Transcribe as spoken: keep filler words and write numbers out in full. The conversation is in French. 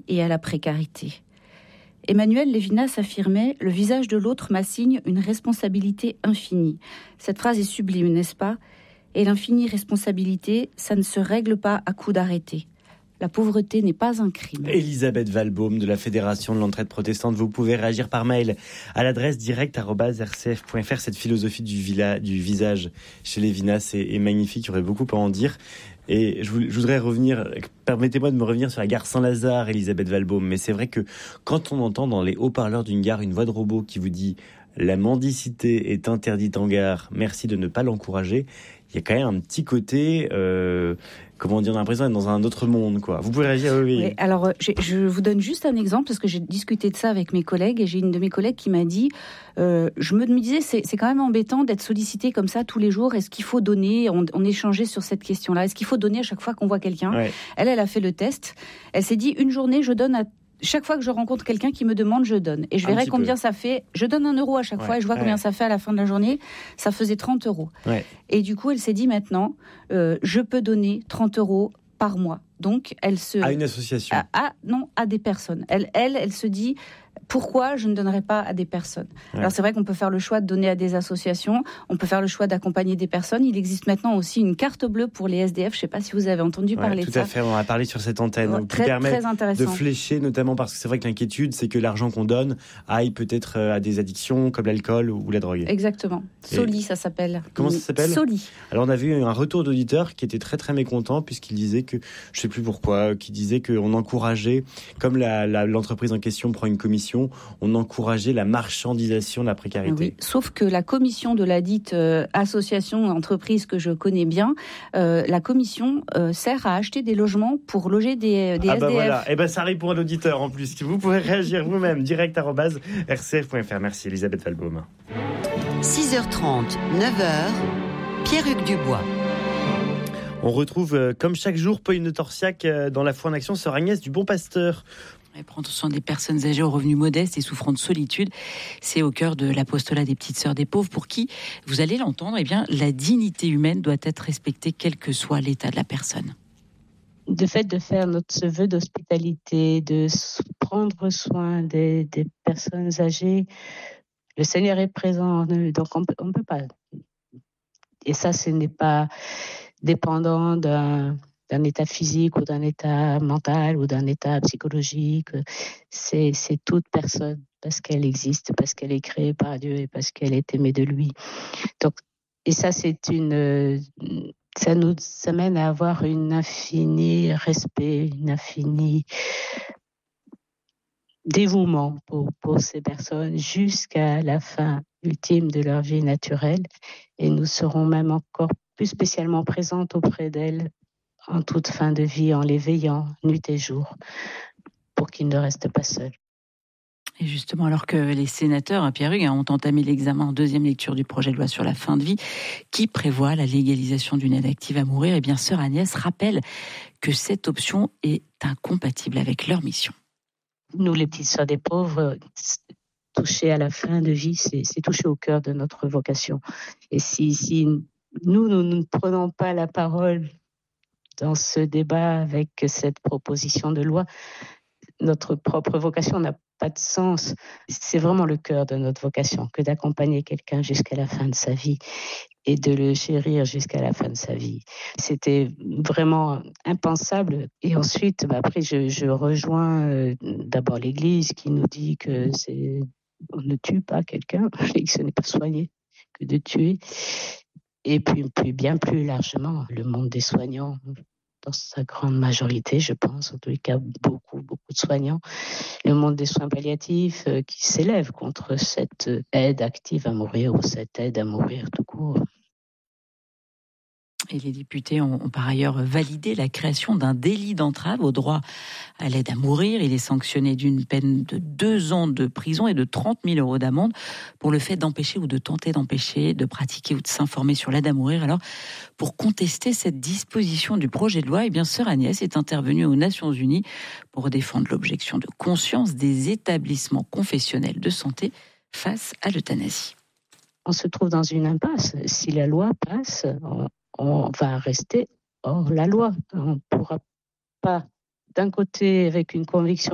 et à la précarité. Emmanuel Levinas affirmait « Le visage de l'autre m'assigne une responsabilité infinie ». Cette phrase est sublime, n'est-ce pas ? Et l'infinie responsabilité, ça ne se règle pas à coup d'arrêté. La pauvreté n'est pas un crime. Elisabeth Valbaum de la Fédération de l'Entraide Protestante, vous pouvez réagir par mail à l'adresse direct arobase r c f point f r. Cette philosophie du, villa, du visage chez Levinas est, est magnifique, il y aurait beaucoup à en dire. Et je, je voudrais revenir, permettez-moi de me revenir sur la gare Saint-Lazare, Elisabeth Valbaum. Mais c'est vrai que quand on entend dans les haut-parleurs d'une gare une voix de robot qui vous dit « La mendicité est interdite en gare, merci de ne pas l'encourager », il y a quand même un petit côté, euh, comment dire, on a l'impression d'être dans un autre monde, quoi. Vous pouvez réagir, oui. Oui, alors, je vous donne juste un exemple, parce que j'ai discuté de ça avec mes collègues, et j'ai une de mes collègues qui m'a dit, euh, je me disais, c'est, c'est quand même embêtant d'être sollicité comme ça tous les jours. Est-ce qu'il faut donner, on, on échangeait sur cette question-là, est-ce qu'il faut donner à chaque fois qu'on voit quelqu'un ? Ouais. Elle, elle a fait le test. Elle s'est dit, une journée, je donne à chaque fois que je rencontre quelqu'un qui me demande, je donne. Et je verrai combien peu. ça fait. Je donne un euro à chaque ouais, fois et je vois ouais. combien ça fait à la fin de la journée. Ça faisait trente euros. Ouais. Et du coup, elle s'est dit maintenant, euh, je peux donner trente euros par mois. Donc, elle se... À une association. À, à, non, à des personnes. Elle, elle, elle se dit... Pourquoi je ne donnerais pas à des personnes ? ouais. Alors c'est vrai qu'on peut faire le choix de donner à des associations, on peut faire le choix d'accompagner des personnes. Il existe maintenant aussi une carte bleue pour les S D F. Je ne sais pas si vous avez entendu ouais, parler de ça. Tout à fait, on a parlé sur cette antenne. Ouais, très, qui permet très intéressant. De flécher, notamment parce que c'est vrai que l'inquiétude, c'est que l'argent qu'on donne aille peut-être à des addictions comme l'alcool ou la drogue. Exactement. Soli, Et... ça s'appelle. Comment ça s'appelle ? Soli. Alors on a vu un retour d'auditeur qui était très très mécontent puisqu'il disait que, je ne sais plus pourquoi, qui disait qu'on encourageait, comme la, la, l'entreprise en question prend une commission, on encourageait la marchandisation de la précarité. Oui, sauf que la commission de la dite euh, association, entreprise que je connais bien, euh, la commission euh, sert à acheter des logements pour loger des, des ah S D F. Bah voilà. Et ben ça arrive pour un auditeur en plus. Vous pouvez réagir vous-même, direct arobase r c f point f r. Merci Elisabeth Valbaum. six heures trente, neuf heures, Pierre-Hugues Dubois. On retrouve, euh, comme chaque jour, Pauline Torsiac euh, dans la foi en action, sœur Agnès du Bon Pasteur. Prendre soin des personnes âgées aux revenus modestes et souffrant de solitude, c'est au cœur de l'apostolat des petites sœurs des pauvres, pour qui, vous allez l'entendre, eh bien, la dignité humaine doit être respectée quel que soit l'état de la personne. Le fait de faire notre vœu d'hospitalité, de prendre soin des, des personnes âgées, le Seigneur est présent en eux, donc on ne peut pas. Et ça, ce n'est pas dépendant d'un... d'un état physique ou d'un état mental ou d'un état psychologique. C'est, c'est toute personne, parce qu'elle existe, parce qu'elle est créée par Dieu et parce qu'elle est aimée de lui. Donc, et ça, c'est une, ça nous amène à avoir une infinie respect, une infinie dévouement pour, pour ces personnes jusqu'à la fin ultime de leur vie naturelle. Et nous serons même encore plus spécialement présentes auprès d'elles en toute fin de vie, en les veillant nuit et jour, pour qu'ils ne restent pas seuls. Et justement, alors que les sénateurs, hein, Pierre-Hugues, ont entamé l'examen en deuxième lecture du projet de loi sur la fin de vie, qui prévoit la légalisation d'une aide active à mourir, et bien sœur Agnès rappelle que cette option est incompatible avec leur mission. Nous, les petites sœurs des pauvres, toucher à la fin de vie, c'est, c'est toucher au cœur de notre vocation. Et si, si nous, nous ne prenons pas la parole dans ce débat avec cette proposition de loi, notre propre vocation n'a pas de sens. C'est vraiment le cœur de notre vocation que d'accompagner quelqu'un jusqu'à la fin de sa vie et de le chérir jusqu'à la fin de sa vie. C'était vraiment impensable. Et ensuite, bah après, je, je rejoins euh, d'abord l'Église qui nous dit que c'est, on ne tue pas quelqu'un et que ce n'est pas soigner que de tuer. Et puis, puis bien plus largement, le monde des soignants, dans sa grande majorité, je pense, en tous les cas, beaucoup, beaucoup de soignants, le monde des soins palliatifs euh, qui s'élève contre cette aide active à mourir ou cette aide à mourir tout court. Et les députés ont, ont par ailleurs validé la création d'un délit d'entrave au droit à l'aide à mourir. Il est sanctionné d'une peine de deux ans de prison et de trente mille euros d'amende pour le fait d'empêcher ou de tenter d'empêcher, de pratiquer ou de s'informer sur l'aide à mourir. Alors, pour contester cette disposition du projet de loi, eh bien, sœur Agnès est intervenue aux Nations Unies pour défendre l'objection de conscience des établissements confessionnels de santé face à l'euthanasie. On se trouve dans une impasse. Si la loi passe, on on va rester hors la loi. On ne pourra pas, d'un côté, avec une conviction